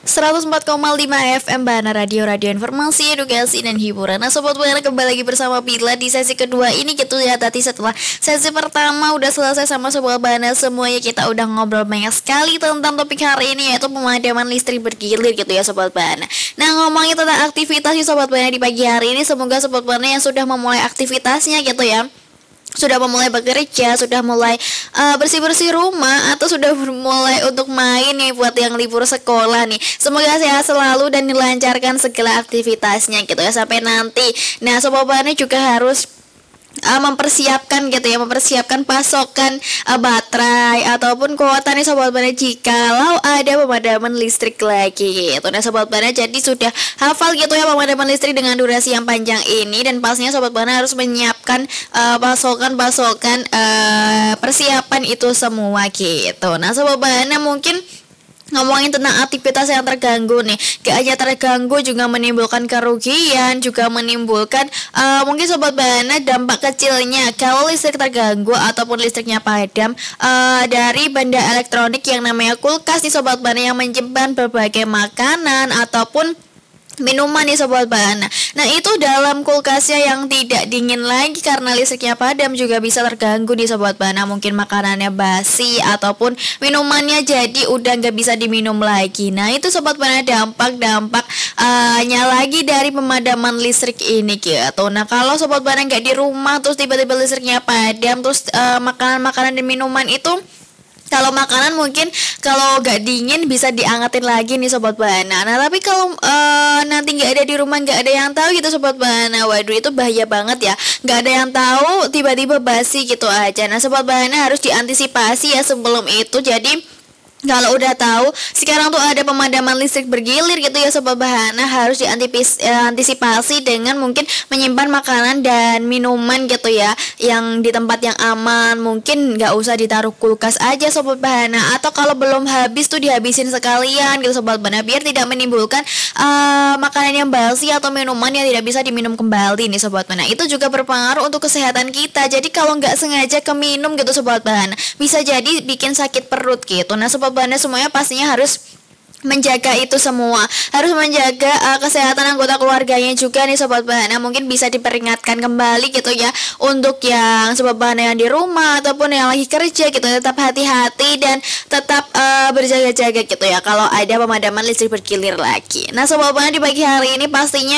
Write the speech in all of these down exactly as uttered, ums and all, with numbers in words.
seratus empat koma lima F M Bana Radio, radio informasi, edukasi, dan hiburan. Nah Sobat Bana, kembali lagi bersama Bila di sesi kedua ini gitu ya. Tadi setelah sesi pertama udah selesai sama Sobat Bana semuanya, kita udah ngobrol banyak sekali tentang topik hari ini, yaitu pemadaman listrik bergilir gitu ya Sobat Bana. Nah ngomongin tentang aktivitas nih Sobat Bana di pagi hari ini, semoga Sobat Bana yang sudah memulai aktivitasnya gitu ya, sudah memulai bekerja, sudah mulai uh, bersih-bersih rumah, atau sudah mulai untuk main nih buat yang libur sekolah nih. Semoga sehat selalu dan dilancarkan segala aktivitasnya gitu ya sampai nanti. Nah Sobat Bana juga harus Uh, mempersiapkan gitu ya, mempersiapkan pasokan uh, baterai ataupun kuota nih Sobat Bana jikalau ada pemadaman listrik lagi gitu. Nah Sobat Bana jadi sudah hafal gitu ya pemadaman listrik dengan durasi yang panjang ini, dan pastinya Sobat Bana harus menyiapkan uh, pasokan-pasokan uh, persiapan itu semua gitu. Nah Sobat Bana mungkin ngomongin tentang aktivitas yang terganggu nih, gak hanya terganggu juga menimbulkan kerugian, juga menimbulkan uh, mungkin Sobat Bana dampak kecilnya kalau listrik terganggu ataupun listriknya padam uh, dari benda elektronik yang namanya kulkas nih Sobat Bana, yang menyimpan berbagai makanan ataupun minuman nih Sobat Bana. Nah itu dalam kulkasnya yang tidak dingin lagi karena listriknya padam juga bisa terganggu nih Sobat Bana. Mungkin makanannya basi ataupun minumannya jadi udah gak bisa diminum lagi. Nah itu Sobat Bana dampak-dampak uh, nya lagi dari pemadaman listrik ini gitu. Nah kalau Sobat Bana gak di rumah terus tiba-tiba listriknya padam, terus uh, makanan-makanan dan minuman itu, kalau makanan mungkin kalau gak dingin bisa diangetin lagi nih Sobat Bana. Nah tapi kalau uh, nanti gak ada di rumah, gak ada yang tahu gitu Sobat Bana, waduh itu bahaya banget ya. Gak ada yang tahu tiba-tiba basi gitu aja. Nah Sobat Bana harus diantisipasi ya sebelum itu. Jadi kalau udah tahu sekarang tuh ada pemadaman listrik bergilir gitu ya Sobat Bana, harus diantisipasi dengan mungkin menyimpan makanan dan minuman gitu ya yang di tempat yang aman. Mungkin nggak usah ditaruh kulkas aja Sobat Bana, atau kalau belum habis tuh dihabisin sekalian gitu Sobat Bana, biar tidak menimbulkan uh, makanan yang basi atau minuman yang tidak bisa diminum kembali nih Sobat Bana. Itu juga berpengaruh untuk kesehatan kita. Jadi kalau nggak sengaja keminum gitu Sobat Bana, bisa jadi bikin sakit perut gitu. Nah Sobat Bana semuanya pastinya harus menjaga itu semua, harus menjaga uh, kesehatan anggota keluarganya juga nih Sobat Bana. Mungkin bisa diperingatkan kembali gitu ya untuk yang Sobat Bana yang di rumah ataupun yang lagi kerja gitu, tetap hati-hati dan tetap uh, berjaga-jaga gitu ya kalau ada pemadaman listrik bergilir lagi. Nah Sobat Bana di pagi hari ini pastinya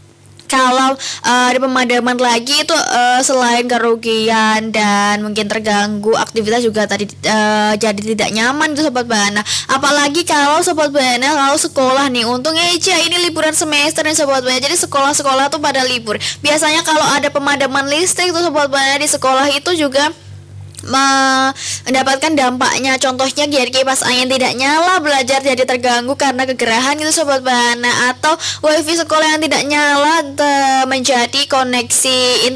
kalau uh, ada pemadaman lagi itu uh, selain kerugian dan mungkin terganggu aktivitas juga tadi uh, jadi tidak nyaman itu Sobat Bana. Apalagi kalau Sobat Bana kalau sekolah nih, untung aja ini liburan semester nih Sobat Bana. Jadi sekolah-sekolah tuh pada libur. Biasanya kalau ada pemadaman listrik tuh Sobat Bana di sekolah itu juga mendapatkan dampaknya. Contohnya jadi kipas angin tidak nyala, belajar jadi terganggu karena kegerahan itu Sobat Bana, atau wifi sekolah yang tidak nyala menjadi koneksi